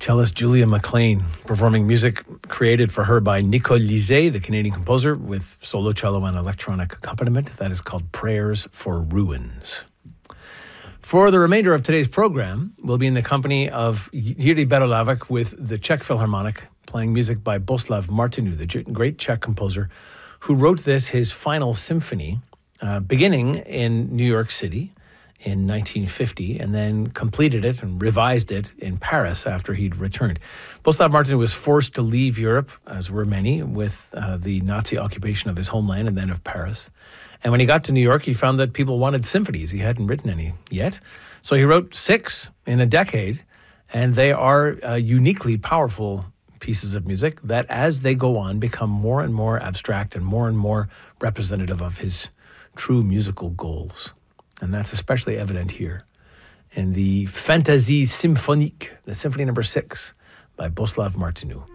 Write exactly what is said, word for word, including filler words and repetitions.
Cellist Julia McLean performing music created for her by Nicole Lizet, the Canadian composer, with solo cello and electronic accompaniment. That is called Prayers for Ruins. For the remainder of today's program, we'll be in the company of Jiří Berolavek with the Czech Philharmonic, playing music by Bohuslav Martinu, the great Czech composer, who wrote this, his final symphony, uh, beginning in New York City in nineteen fifty, and then completed it and revised it in Paris after he'd returned. Bohuslav Martinu was forced to leave Europe, as were many, with uh, the Nazi occupation of his homeland and then of Paris. And when he got to New York, he found that people wanted symphonies. He hadn't written any yet. So he wrote six in a decade, and they are uh, uniquely powerful pieces of music that, as they go on, become more and more abstract and more and more representative of his true musical goals. And that's especially evident here in the Fantaisie Symphonique, the Symphony Number Six by Bohuslav Martinu.